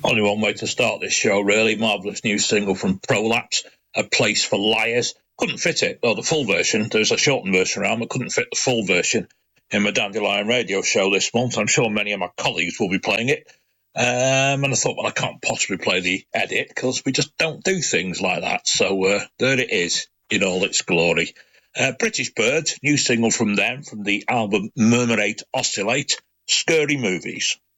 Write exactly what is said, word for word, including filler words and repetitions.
Only one way to start this show, really. Marvellous new single from Prolapse, A Place for Liars. Couldn't fit it, though the full version, there's a shortened version around, but couldn't fit the full version in my Dandelion radio show this month. I'm sure many of my colleagues will be playing it. Um, and I thought, well, I can't possibly play the edit, because we just don't do things like that. So uh, there it is, in all its glory. Uh, British Birds, new single from them, from the album Murmurate Oscillate, Scurry Movies.